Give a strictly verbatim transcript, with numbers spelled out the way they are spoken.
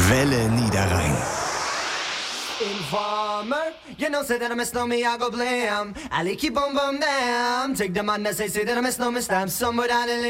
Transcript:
Welle Niederrhein. Informer, you know, say that I miss no me, I go blam. I like keep on bum damn. Take the man that say, say that I miss no me, stamp somewhere down the